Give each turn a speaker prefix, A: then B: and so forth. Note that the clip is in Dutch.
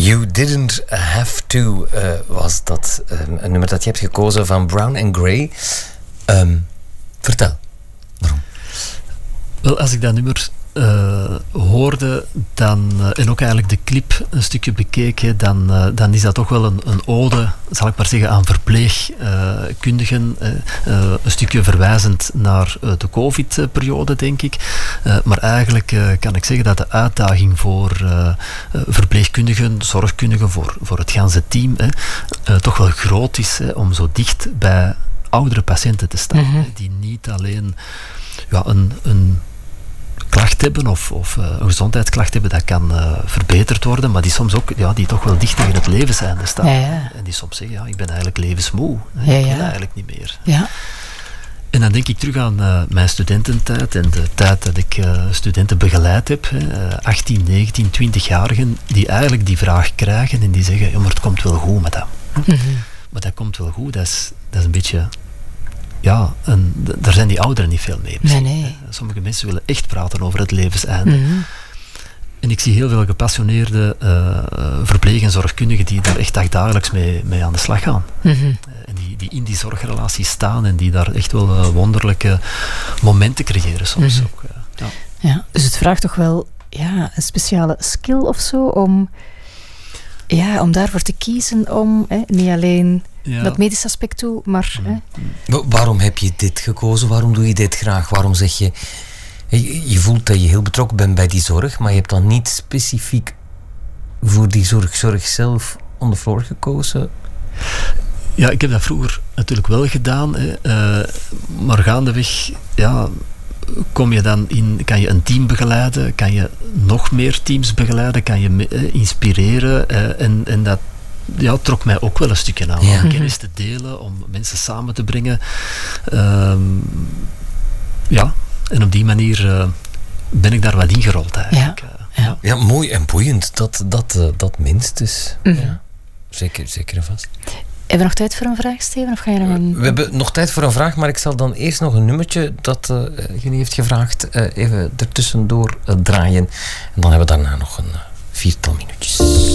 A: You Didn't Have To was dat een nummer dat je hebt gekozen van Brown & Gray. Vertel, waarom?
B: Wel, als ik dat nummer hoorde dan, en ook eigenlijk de clip een stukje bekeken, dan is dat toch wel een ode, zal ik maar zeggen, aan verpleegkundigen. Een stukje verwijzend naar de COVID-periode, denk ik. Maar eigenlijk kan ik zeggen dat de uitdaging voor verpleegkundigen, zorgkundigen, voor het ganse team, toch wel groot is, om zo dicht bij oudere patiënten te staan. Die niet alleen een klacht hebben of een gezondheidsklacht hebben, dat kan verbeterd worden, maar die soms ook die toch wel dicht tegen het levenseinde staan. Ja. En die soms zeggen, ik ben eigenlijk levensmoe. Ik wil eigenlijk niet meer. Ja. En dan denk ik terug aan mijn studententijd en de tijd dat ik studenten begeleid heb. 18, 19, 20-jarigen die eigenlijk die vraag krijgen en die zeggen, maar het komt wel goed met dat. Maar dat komt wel goed, dat is een beetje... Ja, daar zijn die ouderen niet veel mee. Nee. Sommige mensen willen echt praten over het levenseinde. En ik zie heel veel gepassioneerde verpleeg- en zorgkundigen die daar echt dagelijks mee aan de slag gaan. En die in die zorgrelatie staan en die daar echt wel wonderlijke momenten creëren soms ook.
C: Ja, dus het vraagt toch wel een speciale skill of zo om daarvoor te kiezen, om niet alleen... dat medisch aspect toe, maar...
A: Waarom heb je dit gekozen? Waarom doe je dit graag? Waarom zeg je... Je voelt dat je heel betrokken bent bij die zorg, maar je hebt dan niet specifiek voor die zorg zelf on the floor gekozen?
B: Ja, ik heb dat vroeger natuurlijk wel gedaan. Maar gaandeweg... kom je dan in, kan je een team begeleiden, kan je nog meer teams begeleiden, kan je inspireren en dat trok mij ook wel een stukje aan. Om kennis te delen, om mensen samen te brengen. En op die manier ben ik daar wat ingerold eigenlijk.
A: Ja, mooi en boeiend, dat minstens. Ja. Zeker en vast.
C: Hebben we nog tijd voor een vraag, Steven? Of ga je nog
A: We hebben nog tijd voor een vraag, maar ik zal dan eerst nog een nummertje dat jullie heeft gevraagd even ertussendoor draaien. En dan hebben we daarna nog een 4-tal minuutjes.